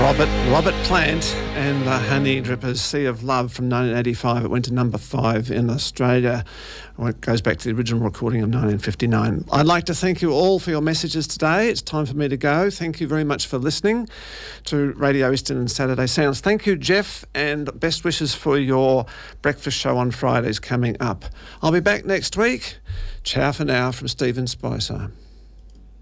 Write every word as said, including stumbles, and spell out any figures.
Robert, Robert Plant and the Honey Drippers, Sea of Love from nineteen eighty-five. It went to number five in Australia. It goes back to the original recording of nineteen fifty-nine. I'd like to thank you all for your messages today. It's time for me to go. Thank you very much for listening to Radio Eastern and Saturday Sounds. Thank you, Jeff, and best wishes for your breakfast show on Fridays coming up. I'll be back next week. Ciao for now from Stephen Spicer.